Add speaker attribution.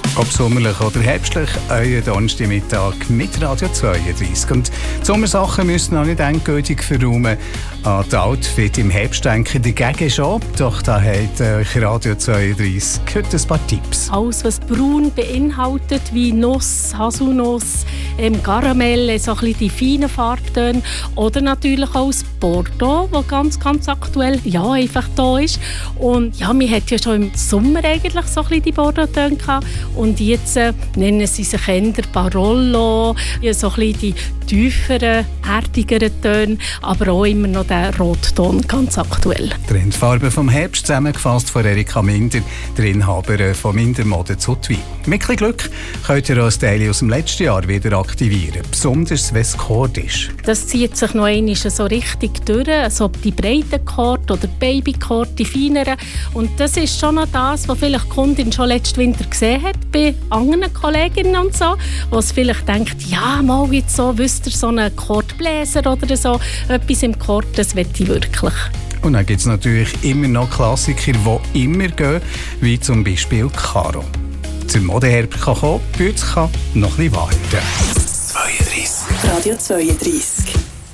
Speaker 1: Ob sommerlich oder herbstlich, euer Donnerstagmittag mit Radio 32. Und die Sommersachen müssen noch nicht endgültig verräumen. An die Outfit im Herbst denken dagegen schon. Doch da hat euch Radio 32 heute ein paar Tipps.
Speaker 2: Alles, was braun beinhaltet, wie Nuss, Haselnuss, Karamell, so ein bisschen die feinen Farbtöne. Oder natürlich auch das Bordeaux, das ganz aktuell einfach da ist. Und ja, wir hatten ja schon im Sommer eigentlich so ein bisschen die Bordeaux-Töne gehabt. Und jetzt nennen sie sich eher Barolo, so ein bisschen die tieferen, erdigeren Töne, aber auch immer noch der Rotton, ganz aktuell.
Speaker 1: Trendfarben vom Herbst, zusammengefasst von Erika Minder, der Inhaber von Minder Mode Zutwi. Mit ein Glück könnt ihr auch ein Teil aus dem letzten Jahr wieder aktivieren, besonders wenn es Kord ist.
Speaker 2: Das zieht sich noch einmal so richtig durch, also die breiten Kord oder Babykord, die feineren. Und das ist schon noch das, was vielleicht die Kundin schon letzten Winter gesehen hat, bei anderen Kolleginnen und so, was vielleicht denkt, ja, mal jetzt so, wisst ihr, so einen Kordbläser oder so, etwas im Kord, das will ich wirklich.
Speaker 1: Und dann gibt es natürlich immer noch Klassiker, die immer gehen, wie zum Beispiel Karo. Zum Modeherbst kann kommen, bei uns kann noch ein bisschen warten.
Speaker 3: 32. Radio 32.